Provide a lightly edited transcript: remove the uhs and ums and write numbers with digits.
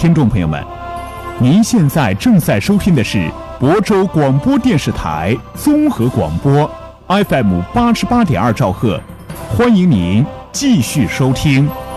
听众朋友们，您现在正在收听的是亳州广播电视台综合广播 FM88.2兆赫，欢迎您继续收听。